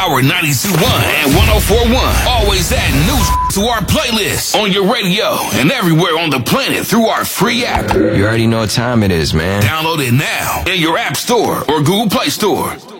Power 92.1 and 104.1. Always add new to our playlist on your radio and everywhere on the planet through our free app. You already know what time it is, man. Download it now in your app store or Google Play Store.